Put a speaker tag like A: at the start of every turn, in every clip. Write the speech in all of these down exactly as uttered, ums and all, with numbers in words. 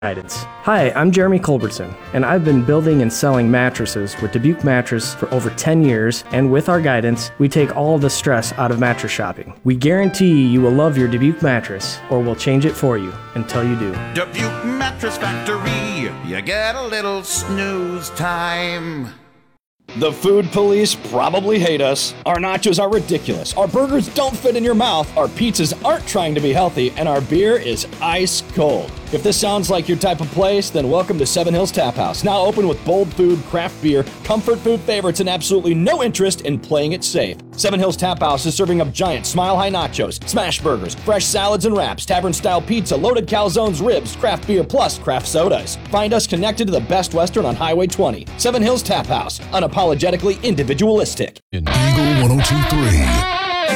A: Guidance. Hi, I'm Jeremy Culbertson, and I've been building and selling mattresses with Dubuque Mattress for over ten years, and with our guidance, we take all the stress out of mattress shopping. We guarantee you will love your Dubuque mattress, or we'll change it for you until you do.
B: Dubuque Mattress Factory, you get a little snooze time.
C: The food police probably hate us. Our nachos are ridiculous. Our burgers don't fit in your mouth. Our pizzas aren't trying to be healthy. And our beer is ice cold. If this sounds like your type of place, then welcome to Seven Hills Tap House. Now open with bold food, craft beer, comfort food favorites, and absolutely no interest in playing it safe. Seven Hills Tap House is serving up giant Smile High nachos, smash burgers, fresh salads and wraps, tavern-style pizza, loaded calzones, ribs, craft beer, plus craft sodas. Find us connected to the Best Western on Highway twenty. Seven Hills Tap House, unapologetically individualistic.
D: In Eagle one oh two point three.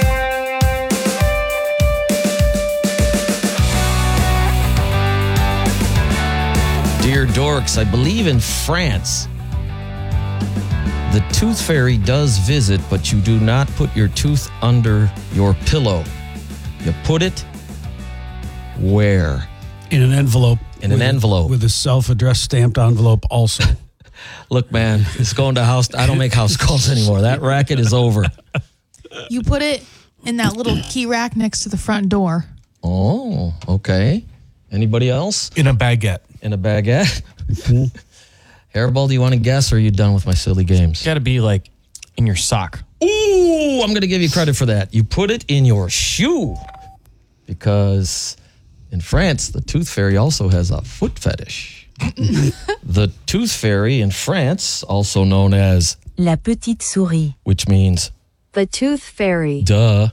E: Dear dorks, I believe in France, the tooth fairy does visit, but you do not put your tooth under your pillow. You put it where?
F: In an envelope.
E: In an envelope.
F: With a self-addressed stamped envelope also.
E: Look, man, it's going to house. I don't make house calls anymore. That racket is over.
G: You put it in that little key rack next to the front door.
E: Oh, okay. Anybody else?
H: In a baguette.
E: In a baguette? Hairball, do you want to guess, or are you done with my silly games?
H: It's got to be like in your sock.
E: Ooh, I'm going to give you credit for that. You put it in your shoe because in France, the tooth fairy also has a foot fetish. The tooth fairy in France, also known as
I: La Petite Souris,
E: which means
I: the tooth fairy.
E: Duh.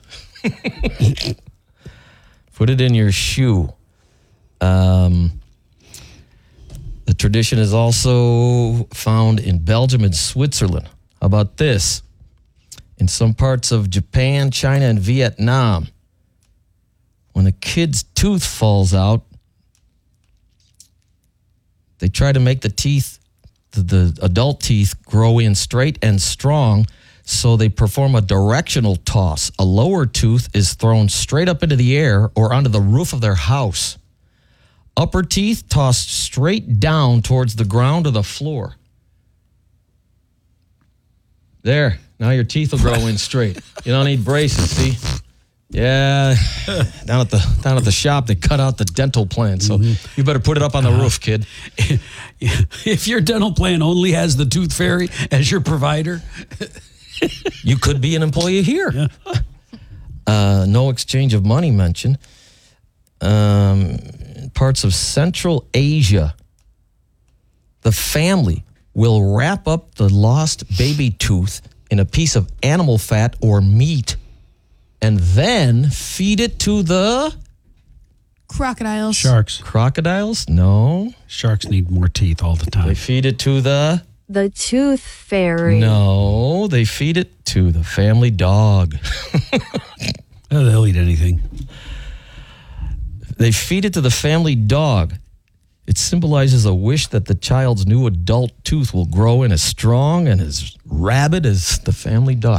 E: Put it in your shoe. Um, the tradition is also found in Belgium and Switzerland. How about this? In some parts of Japan, China, and Vietnam, when a kid's tooth falls out, they try to make the teeth, the, the adult teeth, grow in straight and strong, so they perform a directional toss. A lower tooth is thrown straight up into the air or onto the roof of their house. Upper teeth tossed straight down towards the ground or the floor. There. Now your teeth will grow in straight. You don't need braces, see? Yeah. Down at the down at the shop, they cut out the dental plan, so mm-hmm. you better put it up on the uh, roof, kid.
F: If your dental plan only has the tooth fairy as your provider,
E: you could be an employee here.
F: Yeah.
E: Uh, no exchange of money mentioned. Um, parts of Central Asia, the family will wrap up the lost baby tooth in a piece of animal fat or meat and then feed it to the
G: crocodiles.
F: Sharks.
E: Crocodiles? No.
F: Sharks need more teeth all the time.
E: They feed it to the...
I: The tooth fairy.
E: No, they feed it to the family dog.
F: Oh, they'll eat anything.
E: They feed it to the family dog. It symbolizes a wish that the child's new adult tooth will grow in as strong and as rabid as the family dog.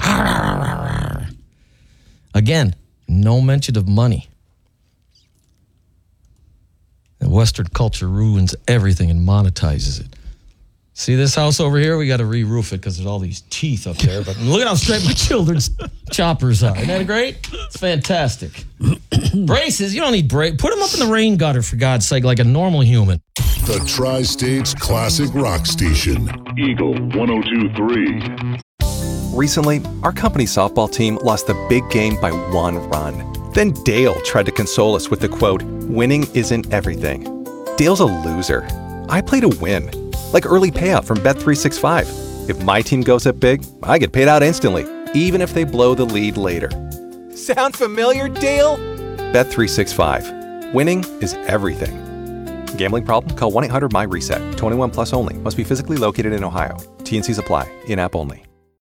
E: Again, no mention of money. And Western culture ruins everything and monetizes it. See this house over here? We got to re-roof it because there's all these teeth up there. But look at how straight my children's choppers are. Isn't that great? It's fantastic. Braces, you don't need braces. Put them up in the rain gutter, for God's sake, like a normal human.
D: The Tri-State's classic rock station. Eagle one oh two point three.
J: Recently, our company softball team lost the big game by one run. Then Dale tried to console us with the quote, "Winning isn't everything." Dale's a loser. I play to win. Like early payout from Bet three sixty-five. If my team goes up big, I get paid out instantly, even if they blow the lead later. Sound familiar, Dale? Bet three sixty-five. Winning is everything. Gambling problem? Call one eight hundred M Y RESET. twenty-one plus only. Must be physically located in Ohio. T and Cs apply. In-app only.